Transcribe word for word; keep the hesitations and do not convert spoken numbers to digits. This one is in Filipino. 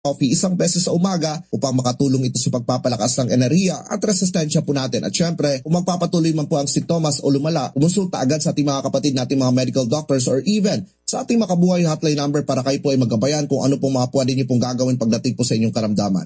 coffee isang beses sa umaga upang makatulong ito sa pagpapalakas ng enerhiya at resistensya po natin. At syempre, kung magpapatuloy man po ang sintomas o lumala, kumonsulta agad sa ating mga kapatid nating mga medical doctors or even sa ating Makabuhay hotline number para kayo po ay magabayan kung ano pong mga pwede niyo pong gagawin pagdating po sa inyong karamdaman.